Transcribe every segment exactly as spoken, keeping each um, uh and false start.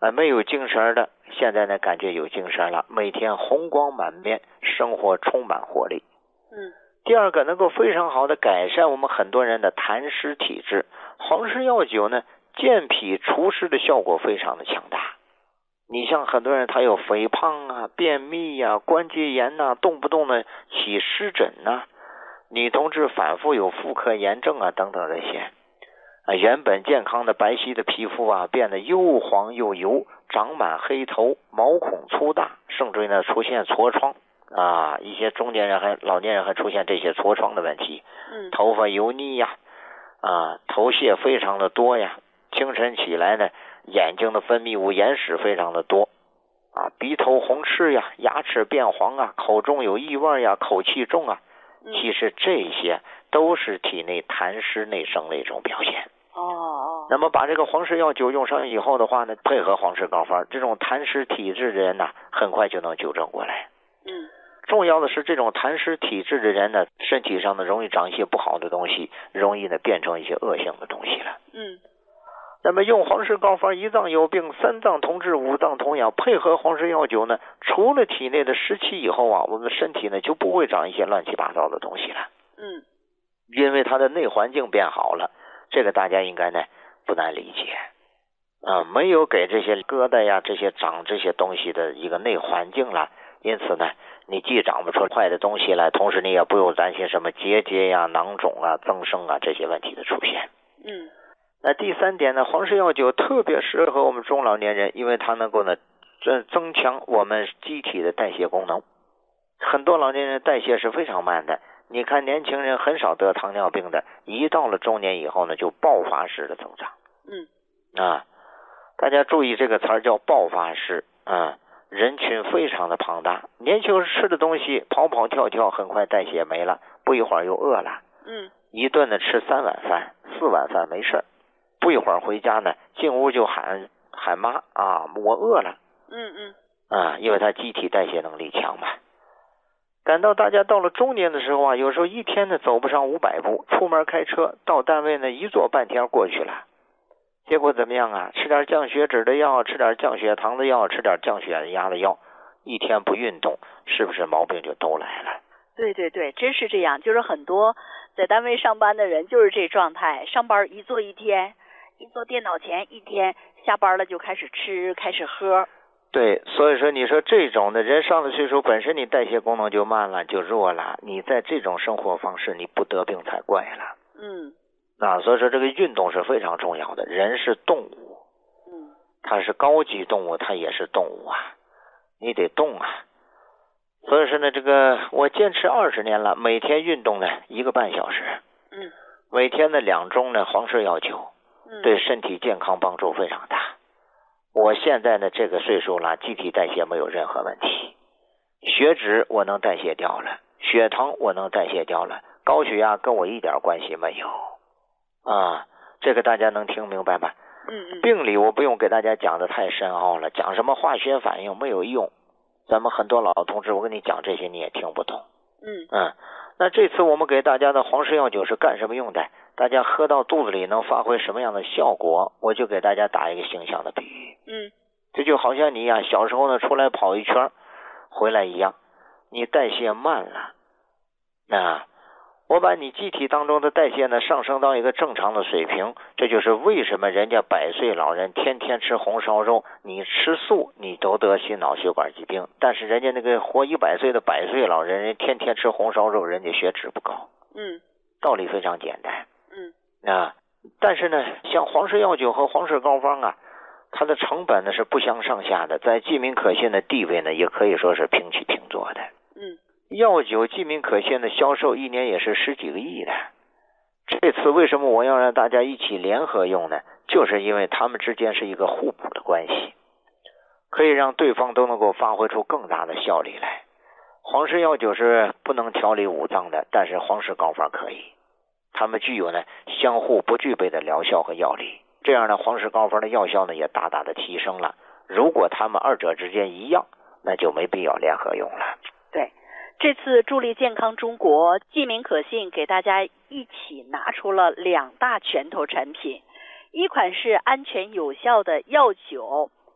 呃，没有精神的，现在呢感觉有精神了，每天红光满面，生活充满活力。 嗯。 第二个，能够非常好的改善我们很多人的痰湿体质。黄氏药酒呢，健脾除湿的效果非常的强大。你像很多人他有肥胖啊、便秘啊、关节炎呐、啊，动不动呢起湿疹呐、啊，女同志反复有妇科炎症啊等等这些啊，原本健康的白皙的皮肤啊，变得又黄又油，长满黑头，毛孔粗大，甚至于呢出现痤疮啊，一些中年人还老年人还出现这些痤疮的问题。 嗯， 头发油腻呀，啊，头屑非常的多呀，清晨起来呢，眼睛的分泌物眼屎非常的多啊，鼻头红赤呀，牙齿变黄啊，口中有异味呀，口气重啊，其实这些都是体内痰湿内生的一种表现。 哦哦。 那么把这个黄氏药酒用上以后的话呢，配合黄氏膏方，这种痰湿体质的人呢，很快就能纠正过来。 嗯。 重要的是，这种痰湿体质的人呢，身体上呢容易长一些不好的东西，容易呢变成一些恶性的东西了。 嗯。 那么用黄氏膏方，一脏有病，三脏同治，五脏同养，配合黄氏药酒呢，除了体内的湿气以后啊，我们身体呢就不会长一些乱七八糟的东西了。 嗯。 因为它的内环境变好了，这个大家应该呢不难理解啊，没有给这些疙瘩呀、这些长这些东西的一个内环境了，因此呢，你既长不出坏的东西来，同时你也不用担心什么结节呀、囊肿啊、增生啊这些问题的出现。 嗯。 那第三点呢，黄氏药酒特别适合我们中老年人，因为它能够呢增增强我们机体的代谢功能。很多老年人代谢是非常慢的，你看年轻人很少得糖尿病的，一到了中年以后呢，就爆发式的增长。 嗯。 啊，大家注意这个词儿叫爆发式啊，人群非常的庞大，年轻时吃的东西跑跑跳跳，很快代谢没了，不一会儿又饿了。 嗯。 一顿呢吃三碗饭、四碗饭没事，不一会儿回家呢，进屋就喊喊妈啊，我饿了。 嗯嗯。 啊，因为他机体代谢能力强嘛。感到大家到了中年的时候啊，有时候一天呢走不上五百步，出门开车到单位呢一坐半天过去了，结果怎么样啊？吃点降血脂的药，吃点降血糖的药，吃点降血压的药，一天不运动，是不是毛病就都来了？ 对对对，真是这样。就是很多在单位上班的人就是这状态，上班一坐一天，一坐电脑前一天，下班了就开始吃，开始喝。 对，所以说你说这种的人上了岁数，本身你代谢功能就慢了，就弱了，你在这种生活方式你不得病才怪了。 嗯。 啊，所以说这个运动是非常重要的。人是动物， 嗯， 它是高级动物，它也是动物啊，你得动啊。所以说呢，这个我坚持二十年了，每天运动呢一个半小时， 嗯， 每天呢两盅呢黄氏药酒， 嗯， 对身体健康帮助非常大。我现在呢这个岁数了，机体代谢没有任何问题，血脂我能代谢掉了，血糖我能代谢掉了，高血压跟我一点关系没有啊，这个大家能听明白吗？ 嗯嗯。 病理我不用给大家讲的太深奥了，讲什么化学反应没有用，咱们很多老同志我跟你讲这些你也听不懂。 嗯嗯，那这次我们给大家的黄氏药酒是干什么用的？大家喝到肚子里能发挥什么样的效果？我就给大家打一个形象的比喻。 嗯， 这就好像你呀、啊、小时候呢出来跑一圈回来一样，你代谢慢了，那我把你机体当中的代谢呢上升到一个正常的水平，这就是为什么人家百岁老人天天吃红烧肉，你吃素你都得心脑血管疾病，但是人家那个活一百岁的百岁老人，人天天吃红烧肉，人家血脂不高。 嗯， 道理非常简单。 嗯啊，但是呢，像黄氏药酒和黄氏膏方啊，它的成本呢是不相上下的，在济民可信的地位呢，也可以说是平起平坐的。 嗯， 药酒济民可信的销售一年也是十几个亿的。这次为什么我要让大家一起联合用呢？就是因为他们之间是一个互补的关系，可以让对方都能够发挥出更大的效力来。黄氏药酒是不能调理五脏的，但是黄氏膏方可以。它们具有呢相互不具备的疗效和药力，这样呢黄氏膏方的药效呢也大大的提升了。如果它们二者之间一样，那就没必要联合用了。 对，这次助力健康中国济民可信给大家一起拿出了两大拳头产品，一款是安全有效的药酒，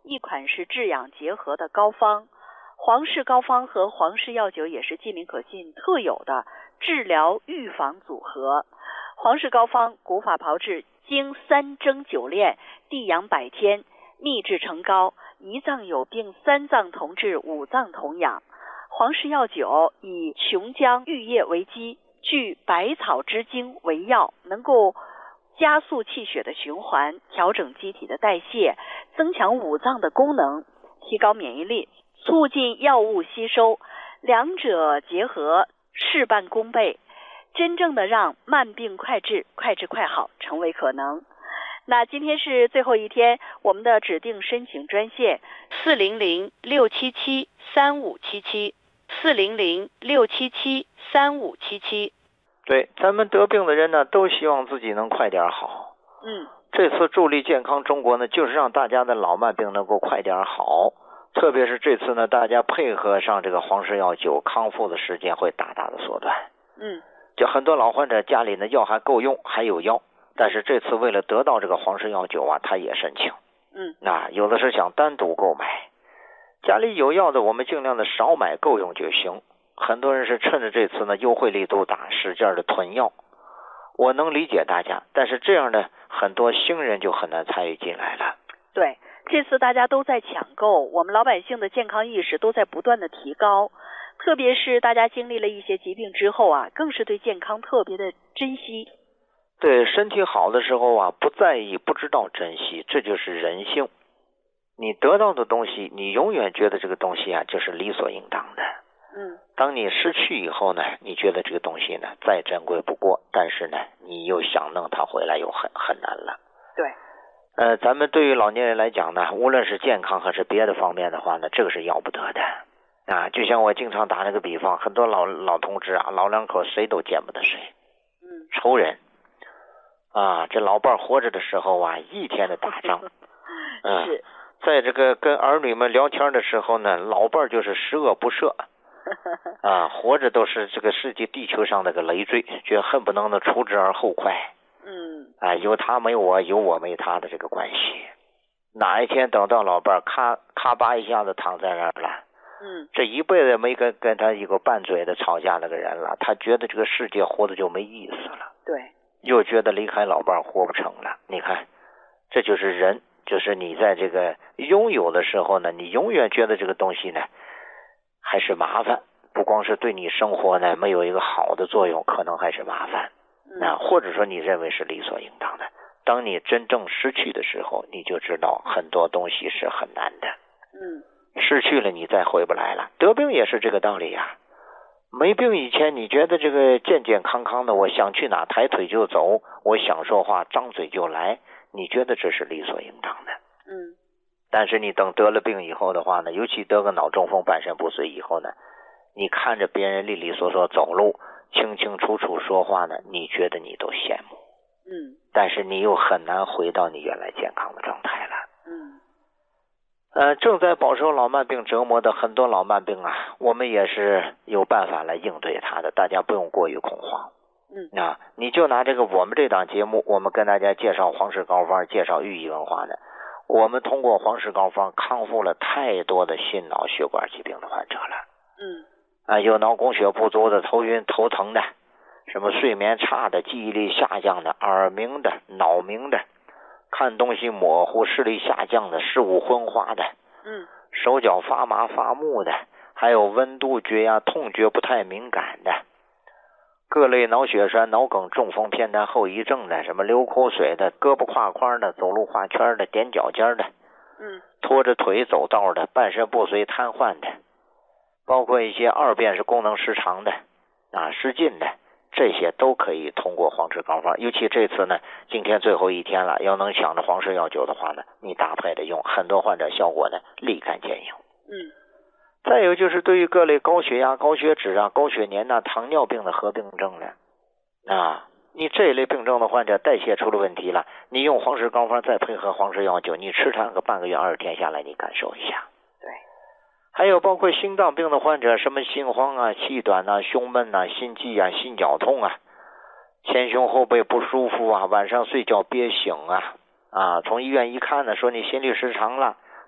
一款是治养结合的膏方。黄氏膏方和黄氏药酒也是金陵可信特有的治疗预防组合。黄氏膏方古法炮制，经三蒸九炼，地养百天，秘制成膏，一脏有病三脏同治，五脏同养。黄氏药酒以琼浆玉液为基，聚百草之精为药，能够加速气血的循环，调整机体的代谢，增强五脏的功能，提高免疫力，促进药物吸收，两者结合，事半功倍，真正的让慢病快治，快治快好成为可能。那今天是最后一天，我们的指定申请专线四零零六七七三五七七，四零零六七七三五七七。 对，咱们得病的人呢，都希望自己能快点好。 嗯， 这次助力健康中国呢，就是让大家的老慢病能够快点好。特别是这次呢，大家配合上这个黄氏药酒，康复的时间会大大的缩短。 嗯， 就很多老患者家里呢药还够用，还有药，但是这次为了得到这个黄氏药酒啊，他也申请。 嗯， 那有的是想单独购买，家里有药的我们尽量的少买，够用就行。很多人是趁着这次呢优惠力度大，使劲的囤药。我能理解大家，但是这样呢，很多新人就很难参与进来了。 对，这次大家都在抢购，我们老百姓的健康意识都在不断的提高，特别是大家经历了一些疾病之后啊，更是对健康特别的珍惜。 对，身体好的时候啊，不在意，不知道珍惜，这就是人性。你得到的东西，你永远觉得这个东西啊，就是理所应当的。 嗯， 当你失去以后呢，你觉得这个东西呢再珍贵不过，但是呢，你又想弄它回来又很很难了。 对， 呃，咱们对于老年人来讲呢，无论是健康还是别的方面的话呢，这个是要不得的啊。就像我经常打那个比方，很多老老同志啊，老两口谁都见不得谁， 嗯， 仇人啊。这老伴活着的时候啊，一天的打仗，嗯， 是， 在这个跟儿女们聊天的时候呢，老伴就是十恶不赦。啊，活着都是这个世界地球上那个累赘，觉恨不能的除之而后快。 嗯， 啊，有他没我，有我没他的这个关系。哪一天等到老伴儿咔咔吧一下子躺在那儿了， 嗯， 这一辈子没跟跟他一个拌嘴的吵架那个人了，他觉得这个世界活的就没意思了。 对， 又觉得离开老伴儿活不成了。你看，这就是人，就是你在这个拥有的时候呢，你永远觉得这个东西呢还是麻烦，不光是对你生活呢没有一个好的作用，可能还是麻烦。那、嗯、或者说你认为是理所应当的，当你真正失去的时候，你就知道很多东西是很难的。 嗯， 失去了你再回不来了。得病也是这个道理呀、啊。没病以前你觉得这个健健康康的，我想去哪抬腿就走，我想说话张嘴就来，你觉得这是理所应当的。 嗯， 但是你等得了病以后的话呢，尤其得个脑中风半身不遂以后呢，你看着别人利利索索走路，清清楚楚说话呢，你觉得你都羡慕。 嗯， 但是你又很难回到你原来健康的状态了。 嗯， 呃，正在饱受老慢病折磨的很多老慢病啊，我们也是有办法来应对它的，大家不用过于恐慌。 嗯， 啊，你就拿这个我们这档节目，我们跟大家介绍黄氏膏方，介绍寓意文化的，我们通过黄氏膏方康复了太多的心脑血管疾病的患者了。 嗯， 啊，有脑供血不足的、头晕头疼的，什么睡眠差的、记忆力下降的、耳鸣的、脑鸣的，看东西模糊、视力下降的、视物昏花的， 嗯， 手脚发麻发木的，还有温度觉呀、痛觉不太敏感的，各类脑血栓、脑梗、中风、偏瘫后遗症的，什么流口水的、胳膊挎框的、走路画圈的、踮脚尖的， 嗯， 拖着腿走道的、半身不遂瘫痪的，包括一些二便是功能失常的啊、失禁的，这些都可以通过黄氏膏方。尤其这次呢，今天最后一天了，要能抢着黄氏药酒的话呢，你搭配着用，很多患者效果呢立竿见影。 嗯， 再有就是对于各类高血压、高血脂啊、高血粘呐、糖尿病的合并症呢，啊，你这一类病症的患者代谢出了问题了，你用黄氏膏方再配合黄氏药酒，你吃它个半个月、二十天下来，你感受一下。 对。 还有包括心脏病的患者，什么心慌啊、气短啊、胸闷啊、心悸啊、心绞痛啊、前胸后背不舒服啊、晚上睡觉憋醒啊，啊，从医院一看呢，说你心律失常了，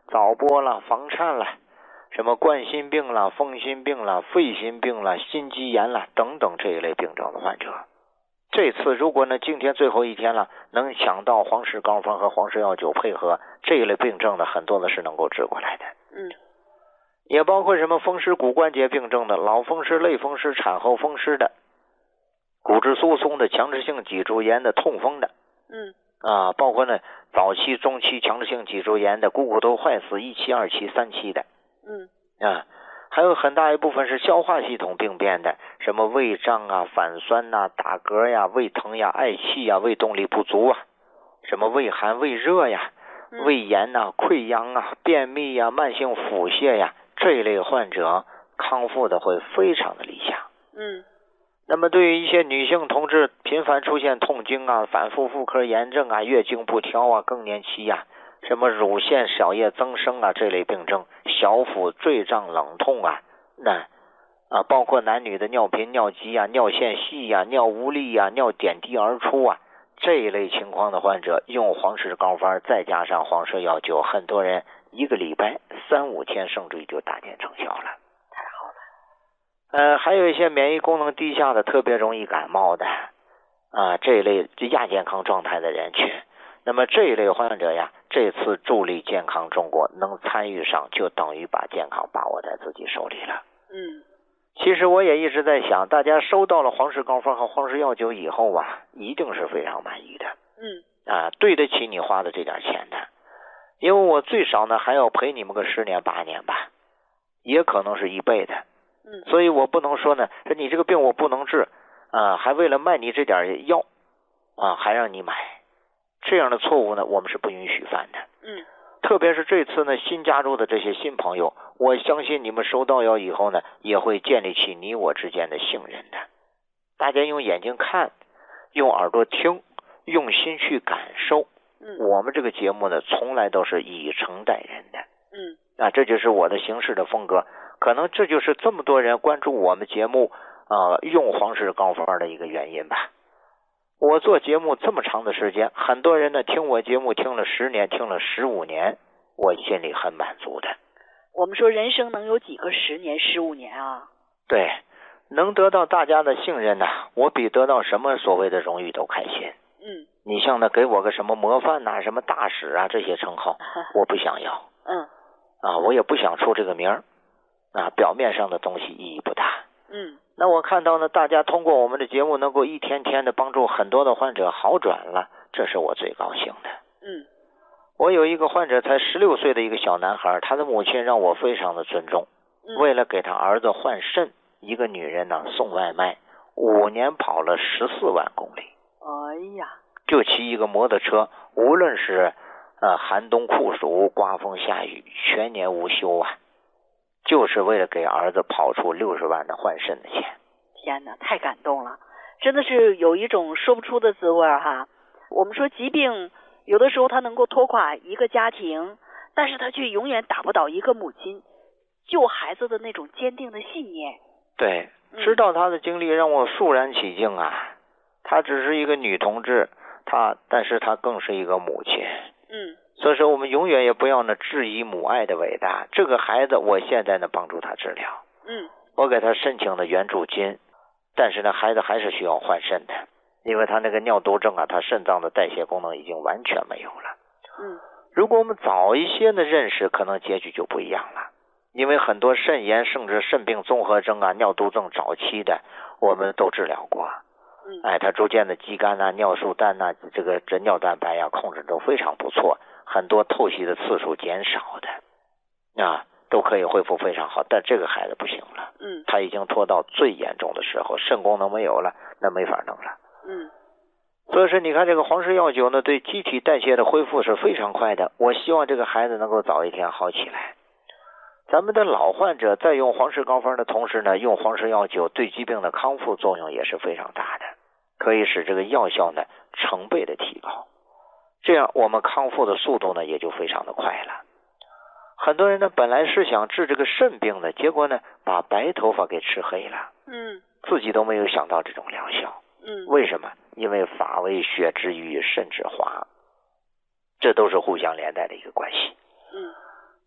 早搏了、房颤了，什么冠心病了、风心病了、肺心病了、心肌炎了等等这一类病症的患者。这次如果呢今天最后一天了，能想到黄氏膏方和黄氏药酒配合，这一类病症呢很多的是能够治过来的。 嗯， 也包括什么风湿骨关节病症的、脑风湿、类风湿、产后风湿的、骨质疏松的、强直性脊柱炎的、痛风的。 嗯啊，包括呢早期、中期强直性脊柱炎的、股骨头坏死一期、二期、三期的。 嗯啊，还有很大一部分是消化系统病变的，什么胃胀啊、反酸呐、打嗝呀、胃疼呀、嗳气呀、胃动力不足啊，什么胃寒、胃热呀、胃炎呐、溃疡啊、便秘呀、慢性腹泻呀，这一类患者康复的会非常的理想。 嗯。 那么对于一些女性同志频繁出现痛经啊、反复妇科炎症啊、月经不调啊、更年期呀、啊、什么乳腺小叶增生啊这类病症，小腹坠胀冷痛啊，那啊包括男女的尿频尿急啊、尿线细呀、啊、尿无力啊、尿点滴而出啊，这一类情况的患者用黄氏膏方再加上黄氏药酒，很多人一个礼拜三五天甚至于就大见成效了。呃，还有一些免疫功能低下的，特别容易感冒的啊，这一类亚健康状态的人群，那么这一类患者呀，这次助力健康中国能参与上，就等于把健康把握在自己手里了。 嗯， 其实我也一直在想，大家收到了黄氏膏方和黄氏药酒以后啊，一定是非常满意的。 嗯， 啊，对得起你花的这点钱的，因为我最少呢还要陪你们个十年八年吧，也可能是一辈的。 嗯， 所以我不能说呢，说你这个病我不能治啊，还为了卖你这点药啊，还让你买，这样的错误呢，我们是不允许犯的。 嗯， 特别是这次呢，新加入的这些新朋友，我相信你们收到药以后呢，也会建立起你我之间的信任的。大家用眼睛看，用耳朵听，用心去感受。 嗯， 我们这个节目呢，从来都是以诚待人的。 嗯， 啊，这就是我的行事的风格。可能这就是这么多人关注我们节目啊、呃，用黄氏膏方的一个原因吧。我做节目这么长的时间，很多人呢听我节目听了十年，听了十五年，我心里很满足的。 我们说人生能有几个十年、十五年啊？ 对，能得到大家的信任呢，我比得到什么所谓的荣誉都开心。 嗯， 你像呢，给我个什么模范呐、啊、什么大使啊这些称号，我不想要。 嗯， 啊，我也不想出这个名儿。啊，表面上的东西意义不大。 嗯， 那我看到呢，大家通过我们的节目能够一天天的帮助很多的患者好转了，这是我最高兴的。 嗯， 我有一个患者才十六岁的一个小男孩，他的母亲让我非常的尊重。 嗯， 为了给他儿子换肾，一个女人呢送外卖，五年跑了十四万公里。 哎呀， 就骑一个摩托车，无论是呃寒冬酷暑、刮风下雨，全年无休啊。就是为了给儿子跑出六十万的换肾的钱。 天哪，太感动了，真的是有一种说不出的滋味哈。我们说疾病有的时候它能够拖垮一个家庭，但是它却永远打不倒一个母亲救孩子的那种坚定的信念。 对，知道她的经历让我肃然起敬啊。她只是一个女同志，她但是她更是一个母亲。 嗯。 所以说我们永远也不要呢质疑母爱的伟大。这个孩子我现在呢帮助他治疗， 嗯， 我给他申请了援助金，但是呢孩子还是需要换肾的，因为他那个尿毒症啊，他肾脏的代谢功能已经完全没有了。 嗯， 如果我们早一些的认识，可能结局就不一样了。因为很多肾炎甚至肾病综合征啊、尿毒症早期的，我们都治疗过。 嗯， 哎，他逐渐的肌酐呐、尿素氮呐、这个这尿蛋白呀、啊、控制都非常不错。很多透析的次数减少的啊，都可以恢复非常好。但这个孩子不行了， 嗯， 他已经拖到最严重的时候，肾功能没有了，那没法弄了。 嗯， 所以说你看这个黄氏药酒呢，对机体代谢的恢复是非常快的。我希望这个孩子能够早一天好起来。咱们的老患者在用黄氏膏方的同时呢，用黄氏药酒对疾病的康复作用也是非常大的，可以使这个药效呢成倍的提高。这样我们康复的速度呢也就非常的快了。很多人呢本来是想治这个肾病的，结果呢把白头发给吃黑了。 嗯， 自己都没有想到这种疗效。 嗯， 为什么？因为发为血之余，肾之华，这都是互相连带的一个关系。 嗯，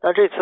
那这次